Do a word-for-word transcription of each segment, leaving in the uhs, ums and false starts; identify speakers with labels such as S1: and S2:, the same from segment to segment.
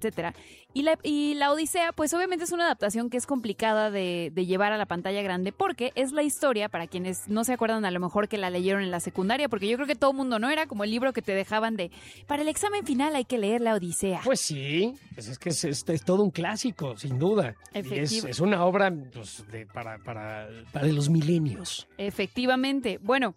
S1: etcétera. Y la, y la Odisea, pues obviamente es una adaptación que es complicada de, de llevar a la pantalla grande porque es la historia, para quienes no se acuerdan a lo mejor que la leyeron en la secundaria, porque yo creo que todo mundo no era como el libro que te dejaban de, para el examen final hay que leer la Odisea.
S2: Pues sí, pues es que es, es, es todo un clásico, sin duda. Y es, es una obra pues, de, para, para, para los milenios.
S1: Efectivamente. Bueno,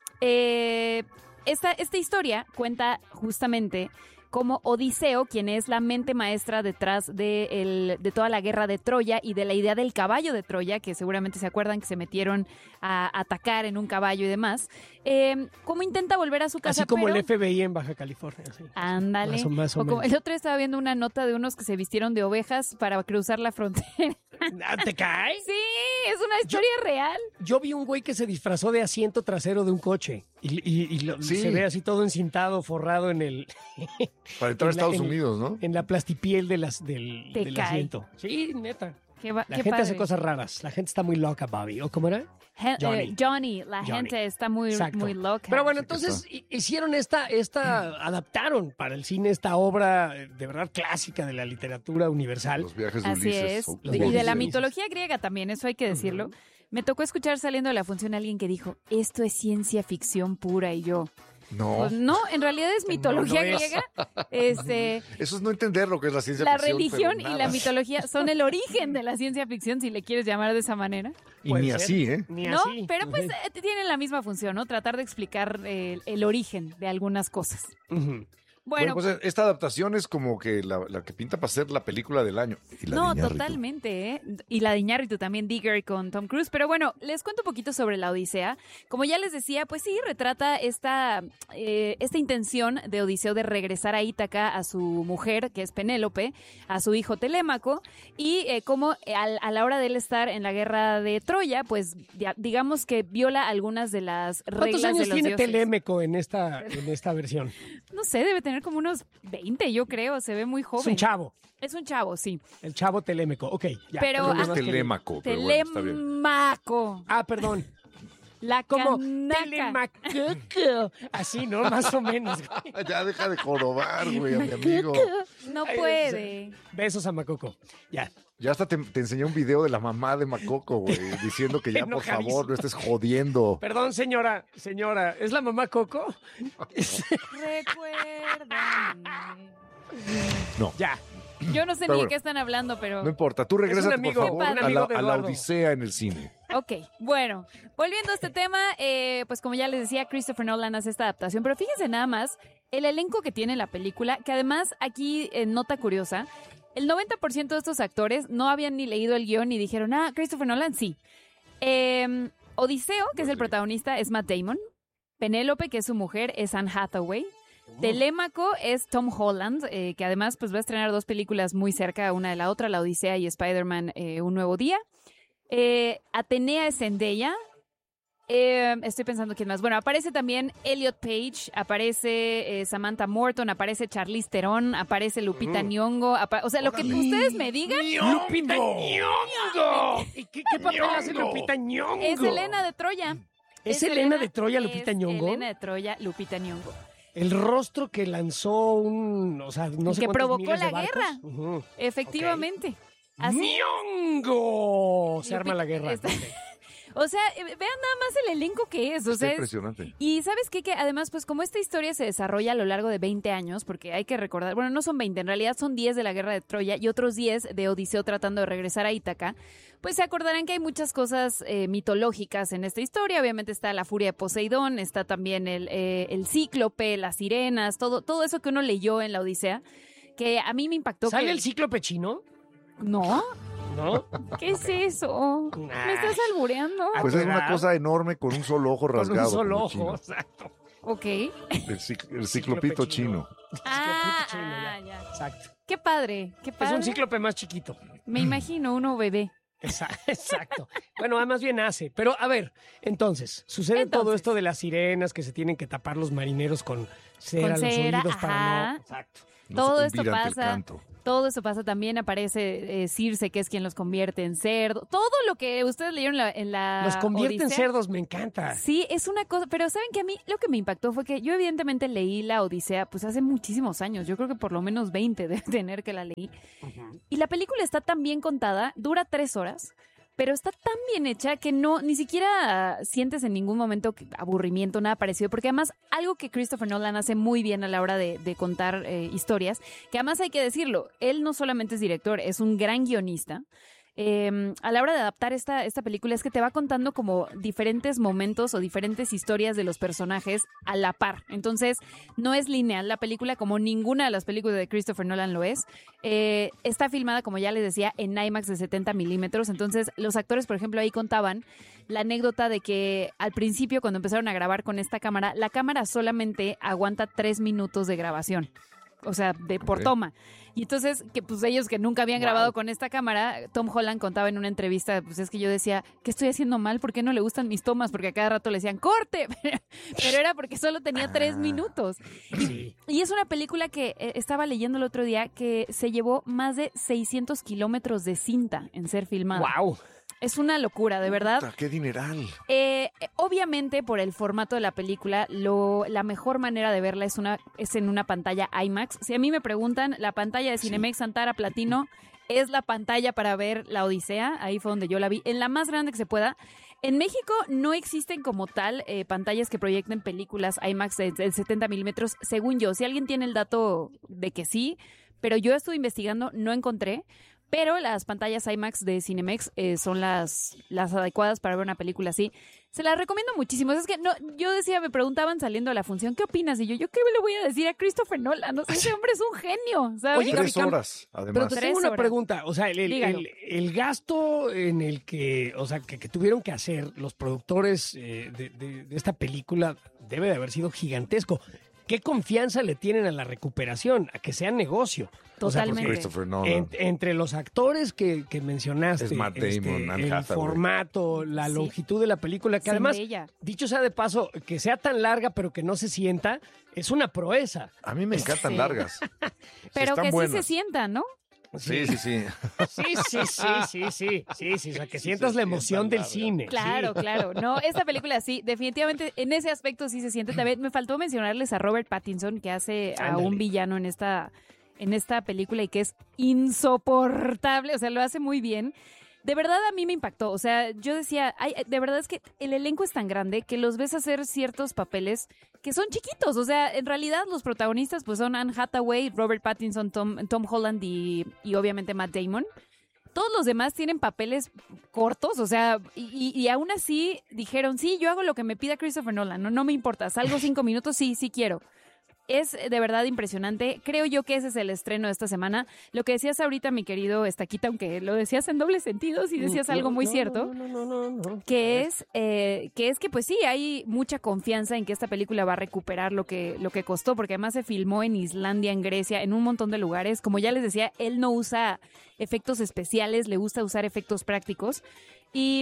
S1: eh, esta, esta historia cuenta justamente como Odiseo, quien es la mente maestra detrás de, el, de toda la guerra de Troya y de la idea del caballo de Troya, que seguramente se acuerdan que se metieron a atacar en un caballo y demás, eh, cómo intenta volver a su casa.
S2: Así como
S1: pero...
S2: el F B I en Baja California. Sí.
S1: Ándale.
S2: Más o, más o
S1: o como el otro estaba viendo una nota de unos que se vistieron de ovejas para cruzar la frontera.
S2: ¿Te cae?
S1: Sí, es una historia
S2: yo,
S1: real.
S2: Yo vi un güey que se disfrazó de asiento trasero de un coche y, y, y lo, sí. se ve así todo encintado, forrado en el...
S3: Para entrar a Estados en, Unidos, ¿no?
S2: En la plastipiel de las, del, del asiento. Sí, neta.
S1: Qué va,
S2: la
S1: qué
S2: gente
S1: padre.
S2: hace cosas raras. La gente está muy loca, Bobby. ¿O cómo era?
S1: He Johnny. Eh, Johnny. La Johnny. gente está muy, muy loca.
S2: Pero bueno, entonces hicieron esta, esta, adaptaron para el cine esta obra de verdad clásica de la literatura universal.
S3: Los viajes de
S1: Así
S3: Ulises.
S1: es. Y de la mitología griega también, eso hay que decirlo. Uh-huh. Me tocó escuchar saliendo de la función a alguien que dijo, esto es ciencia ficción pura, y yo...
S3: No.
S1: Pues no, en realidad es mitología
S2: no, no
S1: griega. Es. Este,
S3: Eso es no entender lo que es la ciencia
S1: la
S3: ficción.
S1: La religión
S3: y
S1: la mitología son el origen de la ciencia ficción, si le quieres llamar de esa manera.
S3: Y ni ser. así, ¿eh?
S2: Ni
S1: no,
S2: así.
S1: pero pues uh-huh. tienen la misma función, ¿no? Tratar de explicar el, el origen de algunas cosas.
S3: Uh-huh. Bueno, bueno, pues esta adaptación es como que la, la que pinta para ser la película del año.
S1: Y la no, totalmente, ¿eh? Y la de Iñárritu también, Digger con Tom Cruise. Pero bueno, les cuento un poquito sobre la Odisea. Como ya les decía, pues sí, retrata esta, eh, esta intención de Odiseo de regresar a Ítaca a su mujer, que es Penélope, a su hijo Telémaco, y eh, como a, a la hora de él estar en la guerra de Troya, pues ya, digamos que viola algunas de las reglas de los
S2: ¿Cuántos años tiene
S1: dioses.
S2: Telémaco en esta, en esta versión?
S1: No sé, debe tener como unos veinte, yo creo, se ve muy joven.
S2: Es un chavo.
S1: Es un chavo, sí.
S2: El chavo Telémaco, ok, ya.
S1: Pero,
S3: no es Telémaco.
S1: Pero Telémaco.
S2: Bueno, ah, perdón.
S1: La
S2: como
S1: canaca.
S2: Telemaco. Así, ¿no? Más o menos.
S3: Ya deja de jorobar, güey, a mi amigo.
S1: No puede.
S2: Besos a Macoco. Ya.
S3: Ya hasta te, te enseñé un video de la mamá de Macoco, güey, diciendo que ya, por favor, no estés jodiendo.
S2: Perdón, señora, señora, ¿es la mamá Coco?
S1: Recuérdame.
S3: No.
S2: Ya.
S1: Yo no sé pero ni bueno, de qué están hablando, pero...
S3: No importa, tú regrésate, por favor, a la, a la Odisea en el cine.
S1: Ok, bueno, volviendo a este tema, eh, pues como ya les decía, Christopher Nolan hace esta adaptación, pero fíjense nada más el elenco que tiene la película, que además aquí, eh, nota curiosa, el noventa por ciento de estos actores no habían ni leído el guión y dijeron, ah, Christopher Nolan, sí. Eh, Odiseo, que es el protagonista, es Matt Damon. Penélope, que es su mujer, es Anne Hathaway. Telémaco es Tom Holland, eh, que además pues va a estrenar dos películas muy cerca una de la otra, La Odisea y Spider-Man eh, Un Nuevo Día. Eh, Atenea es Zendaya. Eh, estoy pensando quién más. Bueno, aparece también Elliot Page, aparece eh, Samantha Morton, aparece Charlize Theron, aparece Lupita uh. Nyong'o. Apa- o sea, lo que ustedes me digan.
S2: ¡Nyong'o! ¡Lupita Nyong'o! ¿Y qué, qué papel Nyong'o. hace Lupita Nyong'o?
S1: Es Helena de Troya.
S2: ¿Es, ¿Es Helena de Troya, Lupita Nyong'o?
S1: Helena de Troya, Lupita Nyong'o.
S2: El rostro que lanzó un, o sea, no sé
S1: que provocó
S2: miles
S1: la
S2: de barcos.
S1: guerra. Uh-huh. Efectivamente.
S2: Okay. ¡Nyong'o! Se arma la guerra.
S1: Está... O sea, vean nada más el elenco que es. O
S3: Está
S1: sea,
S3: impresionante.
S1: Y ¿sabes qué? Que además, pues como esta historia se desarrolla a lo largo de veinte años, porque hay que recordar, bueno, no son veinte, en realidad son diez de la Guerra de Troya y otros diez de Odiseo tratando de regresar a Ítaca, pues se acordarán que hay muchas cosas eh, mitológicas en esta historia. Obviamente está la furia de Poseidón, está también el, eh, el cíclope, las sirenas, todo, todo eso que uno leyó en la Odisea, que a mí me impactó.
S2: ¿Sale
S1: que...
S2: el cíclope chino?
S1: No.
S2: ¿No?
S1: ¿Qué es eso? Nah. ¿Me estás albureando?
S3: Pues es una cosa enorme con un solo ojo rasgado.
S2: Con un solo ojo, exacto.
S1: Ok.
S3: El, cic- el ciclopito chino.
S1: chino. Ah,
S2: chino,
S1: ah,
S2: ya.
S1: ya.
S2: Exacto.
S1: Qué padre, qué padre.
S2: Es un cíclope más chiquito.
S1: Me imagino uno bebé.
S2: Exacto. Bueno, más bien hace. Pero a ver, entonces, sucede entonces, todo esto de las sirenas que se tienen que tapar los marineros con cera,
S1: con cera
S2: los oídos
S1: ajá.
S2: para no. Exacto.
S3: No
S1: todo
S3: se
S1: esto
S3: hundir ante el
S1: pasa.
S3: canto.
S1: Todo eso pasa, también aparece eh, Circe, que es quien los convierte en cerdo. Todo lo que ustedes leyeron en la, en la
S2: Los convierte
S1: Odisea,
S2: en cerdos, me encanta.
S1: Sí, es una cosa, pero ¿saben que a mí lo que me impactó fue que yo evidentemente leí la Odisea pues hace muchísimos años, yo creo que por lo menos veinte de tener que la leí. Uh-huh. Y la película está tan bien contada, dura tres horas, pero está tan bien hecha que no, ni siquiera sientes en ningún momento aburrimiento, nada parecido, porque además algo que Christopher Nolan hace muy bien a la hora de, de contar eh, historias, que además hay que decirlo, él no solamente es director, es un gran guionista. Eh, a la hora de adaptar esta, esta película es que te va contando como diferentes momentos o diferentes historias de los personajes a la par. Entonces, no es lineal la película como ninguna de las películas de Christopher Nolan lo es. Eh, está filmada, como ya les decía, en IMAX de setenta milímetros. Entonces, los actores, por ejemplo, ahí contaban la anécdota de que al principio, cuando empezaron a grabar con esta cámara, la cámara solamente aguanta tres minutos de grabación. O sea, de por okay. toma. Y entonces, que pues ellos que nunca habían wow. grabado con esta cámara, Tom Holland contaba en una entrevista, pues es que yo decía, ¿qué estoy haciendo mal? ¿Por qué no le gustan mis tomas? Porque a cada rato le decían, ¡corte! Pero era porque solo tenía tres minutos. Y, y es una película que eh, estaba leyendo el otro día que se llevó más de seiscientos kilómetros de cinta en ser filmada.
S2: ¡Wow!
S1: Es una locura, de verdad.
S3: Puta, ¡qué dineral!
S1: Eh, obviamente, por el formato de la película, lo, la mejor manera de verla es, una, es en una pantalla IMAX. Si a mí me preguntan, la pantalla de Cinemex sí. Antara Platino es la pantalla para ver la Odisea. Ahí fue donde yo la vi, en la más grande que se pueda. En México no existen como tal eh, pantallas que proyecten películas IMAX de, de setenta milímetros, según yo. Si alguien tiene el dato de que sí, pero yo estuve investigando, no encontré. Pero las pantallas IMAX de Cinemex eh, son las, las adecuadas para ver una película así. Se las recomiendo muchísimo. Es que no, yo decía, me preguntaban saliendo de la función, ¿qué opinas? Y yo, ¿yo qué le voy a decir a Christopher Nolan? No sé, ese hombre es un genio, ¿sabes?
S3: Oye, tres horas, además.
S2: Pero te tengo
S1: Tres
S2: una
S1: horas.
S2: pregunta. O sea, el, el, el, el gasto en el que, o sea, que, que tuvieron que hacer los productores eh, de, de, de esta película debe de haber sido gigantesco. ¿Qué confianza le tienen a la recuperación? A que sea negocio.
S1: Totalmente.
S3: O sea, no,
S2: en, entre los actores que, que mencionaste,
S3: es Matt Damon,
S2: este,
S3: Anne
S2: el
S3: Hathaway.
S2: formato, la
S1: Sí.
S2: longitud de la película, que además,
S1: Zendaya.
S2: dicho sea de paso, que sea tan larga pero que no se sienta, es una proeza.
S3: A mí me encantan
S1: Sí.
S3: largas.
S1: Pero
S3: Están
S1: que
S3: buenas.
S1: sí se sienta, ¿no?
S3: Sí, sí, sí.
S2: Sí, sí, sí, sí, sí, sí, sí, o sea, que sientas la emoción del cine.
S1: Claro,
S2: sí.
S1: claro. No, esta película sí, definitivamente en ese aspecto sí se siente. También me faltó mencionarles a Robert Pattinson, que hace a
S2: Ándale.
S1: un villano en esta, en esta película y que es insoportable, o sea, lo hace muy bien. De verdad a mí me impactó, o sea, yo decía, ay, de verdad es que el elenco es tan grande que los ves hacer ciertos papeles que son chiquitos, o sea, en realidad los protagonistas pues son Anne Hathaway, Robert Pattinson, Tom, Tom Holland y, y obviamente Matt Damon. Todos los demás tienen papeles cortos, o sea, y, y aún así dijeron, sí, yo hago lo que me pida Christopher Nolan, no, no me importa, salgo cinco minutos, sí, sí quiero. Es de verdad impresionante. Creo yo que ese es el estreno de esta semana. Lo que decías ahorita, mi querido Estaquita, aunque lo decías en doble sentido, sí decías algo muy
S2: no,
S1: cierto,
S2: no, no, no, no, no.
S1: que es eh, que es que pues sí, hay mucha confianza en que esta película va a recuperar lo que, lo que costó, porque además se filmó en Islandia, en Grecia, en un montón de lugares. Como ya les decía, él no usa efectos especiales, le gusta usar efectos prácticos. Y...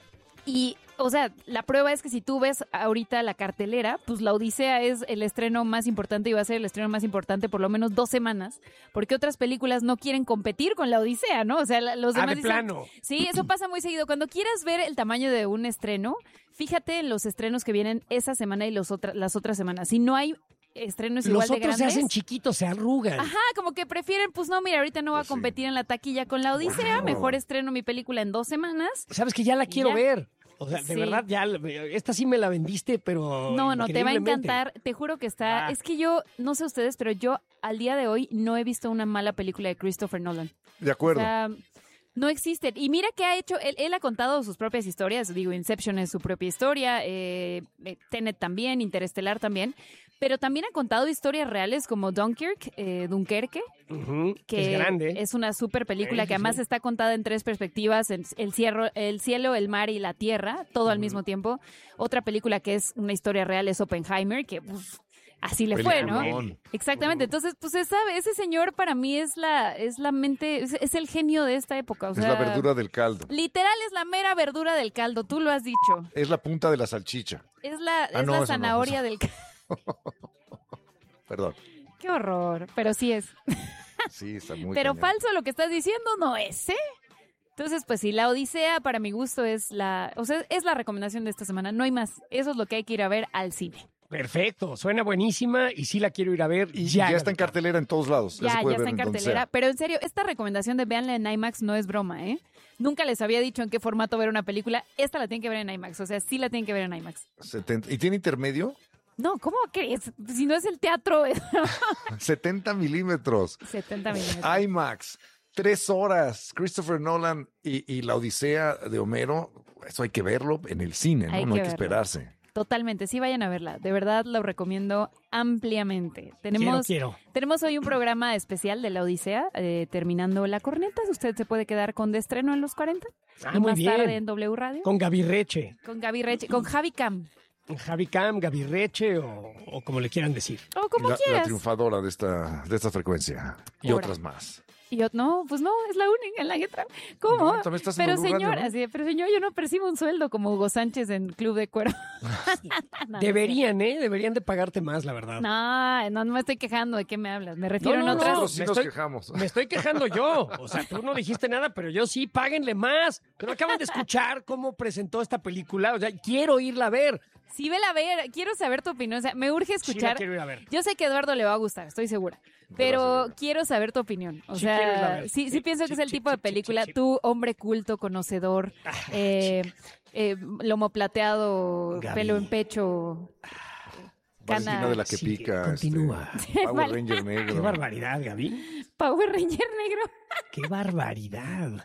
S1: Y, o sea, la prueba es que si tú ves ahorita la cartelera, pues La Odisea es el estreno más importante y va a ser el estreno más importante por lo menos dos semanas, porque otras películas no quieren competir con La Odisea, ¿no? O sea, los demás
S2: Ah, de
S1: dicen,
S2: plano.
S1: sí, eso pasa muy seguido. Cuando quieras ver el tamaño de un estreno, fíjate en los estrenos que vienen esa semana y los otra, las otras semanas. Si no hay estrenos igual
S2: Los
S1: de
S2: otros
S1: grandes,
S2: se hacen chiquitos, se arrugan.
S1: ajá, como que prefieren, pues no, mira, ahorita no voy a
S3: Pues sí.
S1: competir en la taquilla con La Odisea,
S3: Wow.
S1: mejor estreno mi película en dos semanas.
S2: Sabes que ya la quiero
S1: Ya.
S2: ver. O sea, de
S1: Sí.
S2: verdad, ya, esta sí me la vendiste, pero
S1: No, no, te va a
S2: increíblemente.
S1: encantar. Te juro que está...
S2: Ah.
S1: Es que yo, no sé ustedes, pero yo al día de hoy no he visto una mala película de Christopher Nolan.
S3: De
S1: O
S3: acuerdo.
S1: sea, no existen. Y mira que ha hecho... Él, él ha contado sus propias historias. Digo, Inception es su propia historia. Eh, eh, Tenet también, Interestelar también. Pero también ha contado historias reales como Dunkirk, eh, Dunkerque,
S2: Ujú,
S1: que
S2: es grande.
S1: es una super película
S2: Sí,
S1: que
S2: sí,
S1: además
S2: sí.
S1: está contada en tres perspectivas, en el, cierro, el cielo, el mar y la tierra, todo al
S2: Ujú.
S1: mismo tiempo. Otra película que es una historia real es Oppenheimer, que pues, así le fue, ¿no?
S3: Peliculón.
S1: Exactamente. Entonces, pues esa, ese señor para mí es la, es la mente, es, es el genio de esta época. O
S3: Es
S1: sea,
S3: la verdura del caldo.
S1: literal es la mera verdura del caldo, tú lo has dicho.
S3: Es la punta de la salchicha.
S1: Es la,
S3: Ah,
S1: es
S3: no,
S1: la
S3: eso no,
S1: zanahoria
S3: eso.
S1: del caldo.
S3: Perdón.
S1: Qué Qué horror, pero sí es.
S3: Sí, está muy
S1: Pero
S3: cañón.
S1: falso lo que estás diciendo no es, ¿eh? Entonces, pues sí, La Odisea para mi gusto es la, o sea, es la recomendación de esta semana, no hay más. Eso es lo que hay que ir a ver al cine.
S2: Perfecto, suena buenísima y sí la quiero ir a ver.
S3: Y
S2: ya,
S3: ya está en cartelera en todos lados.
S1: Ya,
S3: se
S1: ya,
S3: puede
S1: está
S3: ver
S1: en
S3: donde
S1: cartelera.
S3: sea.
S1: Pero en serio, esta recomendación de véanla en IMAX no es broma, ¿eh? Nunca les había dicho en qué formato ver una película. Esta la tienen que ver en IMAX, o sea, sí la tienen que ver en IMAX.
S3: setenta ¿Y tiene intermedio?
S1: No, ¿cómo crees? Si no es el teatro,
S3: setenta milímetros.
S1: setenta milímetros.
S3: IMAX. Tres horas. Christopher Nolan y, y La Odisea de Homero. Eso hay que verlo en el cine, ¿no?
S1: Hay
S3: no
S1: que
S3: hay que
S1: verlo.
S3: esperarse.
S1: Totalmente, sí vayan a verla. De verdad lo recomiendo ampliamente. Tenemos,
S2: Quiero, quiero.
S1: tenemos hoy un programa especial de La Odisea, eh, terminando La Corneta. Usted se puede quedar con de estreno en los cuarenta.
S2: Ah,
S1: y
S2: muy
S1: más
S2: bien.
S1: tarde en W Radio.
S2: Con Gaby Reche,
S1: Con Gaby Reche, con Javi Cam.
S2: Javi Cam, Gaby Reche o, o como le quieran decir.
S1: O como
S3: la, la
S1: quieras.
S3: triunfadora de esta, de esta frecuencia. Y
S1: Ahora.
S3: otras más.
S1: Y yo, no, pues no, es la única en la que tra- ¿Cómo?
S3: No, también estás
S1: pero
S3: en W Radio,
S1: señor,
S3: ¿no?
S1: así de, pero señor, yo no percibo un sueldo como Hugo Sánchez en Club de Cuero. No, no
S2: Deberían, ¿eh? Deberían de pagarte más, la verdad.
S1: No, no, no me estoy quejando. ¿De qué me hablas? Me refiero
S2: No, no,
S1: en otras...
S2: no.
S3: Nosotros sí
S2: me
S3: nos
S2: estoy-
S3: quejamos.
S2: Me estoy quejando yo. O sea, tú no dijiste nada, pero yo sí, páguenle más. Pero acaban de escuchar cómo presentó esta película. O sea, quiero irla a ver.
S1: Sí, vela a ver. Quiero saber tu opinión. O sea, me urge
S2: Sí la
S1: escuchar.
S2: quiero ir a ver.
S1: Yo sé que a Eduardo le va a gustar, estoy segura. Pero quiero saber tu opinión. O
S2: Sí quiero irla a
S1: sea,
S2: ver.
S1: sí, sí
S2: Sí,
S1: pienso que
S2: sí,
S1: es el
S2: sí,
S1: tipo de
S2: sí, sí,
S1: película.
S2: sí, sí.
S1: Tú, hombre culto, conocedor, eh, eh, lomo plateado,
S2: Gaby.
S1: pelo en pecho,
S3: Valentina
S1: cana,
S3: de la que
S2: Sigue,
S3: pica.
S2: continúa.
S3: este, Power
S1: Vale.
S3: Ranger
S2: Qué
S3: negro.
S2: barbaridad, Gaby.
S1: Power Ranger negro.
S2: Qué barbaridad.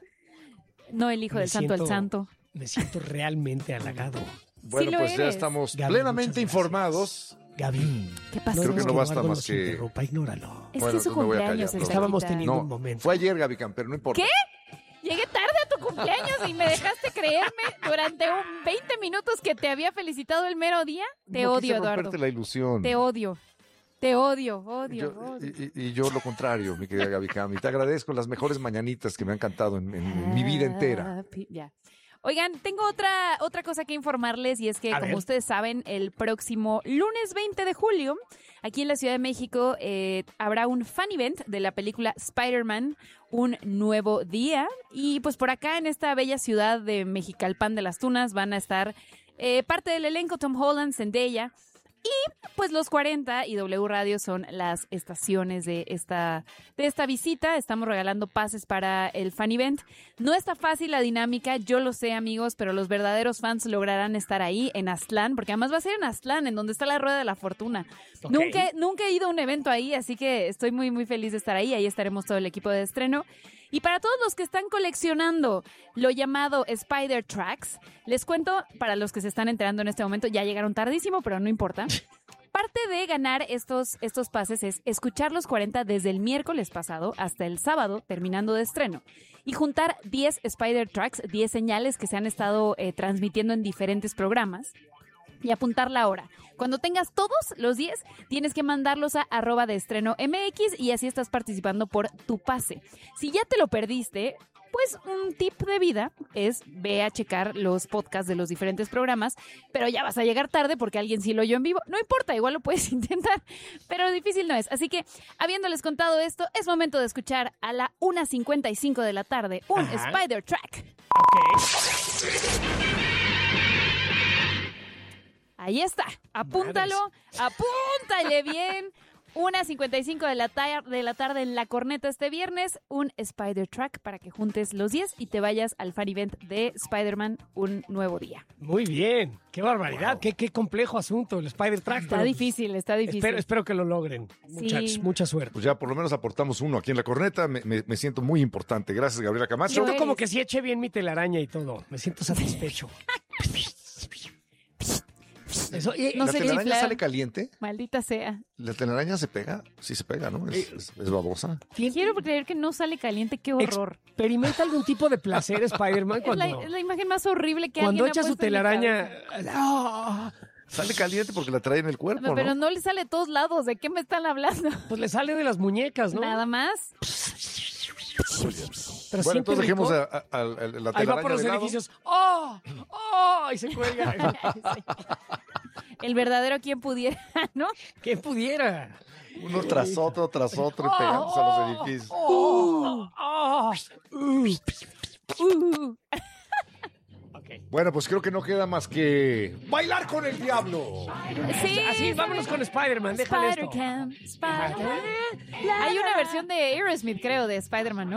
S1: No, el hijo
S2: Me
S1: del santo, el
S2: siento-
S1: santo.
S2: Me siento realmente halagado.
S3: Bueno,
S1: lo
S3: pues ya
S1: eres.
S3: estamos
S2: Gaby,
S3: plenamente
S2: muchas gracias.
S3: informados.
S2: Gaby.
S1: ¿Qué pasó?
S3: Creo que no basta
S2: Eduardo
S3: más
S2: nos
S3: que-
S2: interrumpa, ignóralo.
S1: Es
S3: Bueno,
S1: que es su
S3: entonces me voy a
S1: cumpleaños.
S3: callar,
S1: esta
S2: Estábamos
S1: quita.
S2: teniendo
S3: No,
S2: un momento.
S3: fue ayer, Gaby Cam, pero no importa.
S1: ¿Qué? Llegué tarde a tu cumpleaños y me dejaste creerme durante un veinte minutos que te había felicitado el mero día. Te
S3: No
S1: odio,
S3: quise
S1: Eduardo.
S3: romperte la ilusión.
S1: Te odio. Te odio, odio,
S3: Yo-
S1: odio.
S3: y, y- y yo lo contrario, mi querida Gaby Cam. Y te agradezco las mejores mañanitas que me han cantado en, en- en mi vida entera.
S1: Happy- Ya. Oigan, tengo otra, otra cosa que informarles y es que,
S2: A
S1: como
S2: ver.
S1: ustedes saben, el próximo lunes veinte de julio, aquí en la Ciudad de México, eh, habrá un fan event de la película Spider-Man, Un Nuevo Día. Y pues por acá, en esta bella ciudad de Mexicalpan de las Tunas, van a estar eh, parte del elenco Tom Holland, Zendaya. Y pues los cuarenta y W Radio son las estaciones de esta, de esta visita. Estamos regalando pases para el fan event. No está fácil la dinámica, yo lo sé, amigos, pero los verdaderos fans lograrán estar ahí en Aztlán, porque además va a ser en Aztlán, en donde está la Rueda de la Fortuna.
S2: Ok.
S1: Nunca, nunca he ido a un evento ahí, así que estoy muy, muy feliz de estar ahí. Ahí estaremos todo el equipo de estreno. Y para todos los que están coleccionando lo llamado Spider Tracks, les cuento, para los que se están enterando en este momento, ya llegaron tardísimo, pero no importa. Parte de ganar estos, estos pases es escuchar los cuarenta desde el miércoles pasado hasta el sábado, terminando de estreno, y juntar diez Spider Tracks, diez señales que se han estado eh, transmitiendo en diferentes programas, y apuntar la hora. Cuando tengas todos los diez, tienes que mandarlos a arroba de estreno M X y así estás participando por tu pase. Si ya te lo perdiste, pues un tip de vida es ve a checar los podcasts de los diferentes programas, pero ya vas a llegar tarde porque alguien sí lo oyó en vivo. No importa, igual lo puedes intentar, pero difícil no es. Así que, habiéndoles contado esto, es momento de escuchar a la una cincuenta y cinco de la tarde un
S2: Ajá.
S1: Spider Track.
S2: Ok.
S1: Ahí está. Apúntalo, apúntale bien. una cincuenta y cinco de la, tar- de la tarde en La Corneta este viernes, un Spider Track para que juntes los diez y te vayas al fan event de Spider-Man Un Nuevo Día.
S2: Muy bien. Qué barbaridad. Qué, qué complejo asunto el Spider Track.
S1: Está
S2: pero,
S1: difícil, está
S2: pues,
S1: difícil.
S2: Espero, espero que lo logren.
S1: Sí.
S2: Muchachos, mucha suerte.
S3: Pues ya por lo menos aportamos uno aquí en La Corneta. Me, me- me siento muy importante. Gracias, Gabriela Camacho.
S1: Yo-
S2: Siento como
S1: eres.
S2: que sí eché bien mi telaraña y todo. Me siento satisfecho. Eso, y-
S1: No
S3: ¿La
S1: sé
S3: telaraña
S1: chiflar.
S3: sale caliente?
S1: Maldita sea.
S3: ¿La telaraña se pega? Sí se pega, ¿no? Es, es- es babosa.
S1: Quiero creer que no sale caliente, qué horror.
S2: ¿Experimenta algún tipo de placer Spider-Man
S1: Es
S2: cuando,
S1: la, es la imagen más horrible que
S2: cuando
S1: alguien ha
S2: echa su
S1: puesto en mi
S2: telaraña?
S1: cabeza.
S2: ¡Ah!
S3: Sale caliente porque la trae en el cuerpo, ¿no?
S1: Pero no le sale a todos lados. ¿De qué me están hablando?
S2: Pues le sale de las muñecas, ¿no?
S1: Nada más.
S2: Pero
S3: Bueno,
S2: siempre
S3: entonces dejemos
S2: rico.
S3: a, a- a- a la
S2: Ahí va
S3: telaraña
S2: por los
S3: de lado.
S2: edificios. ¡Oh! ¡Oh! Y se cuelga.
S1: el verdadero quien pudiera, ¿no?
S2: ¿Quién pudiera?
S3: Uno tras otro, tras otro, y pegándose a los edificios.
S2: Oh, oh, uh,
S1: Uh.
S2: ok.
S3: Bueno, pues creo que no queda más que bailar con el diablo.
S1: Sí,
S2: Así, vámonos con Spider-Man, déjale esto.
S1: Spider-Cam, Spider-Man. Hay una versión de Aerosmith, creo, de Spider-Man, ¿no?